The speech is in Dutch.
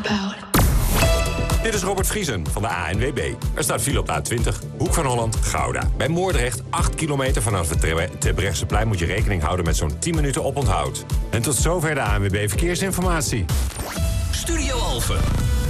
about. Dit is Robert Vriesen van de ANWB. Er staat file op de A20, Hoek van Holland, Gouda. Bij Moordrecht, 8 kilometer vanaf het Terbrechtseplein moet je rekening houden met zo'n 10 minuten oponthoud. En tot zover de ANWB Verkeersinformatie. Studio Alphen.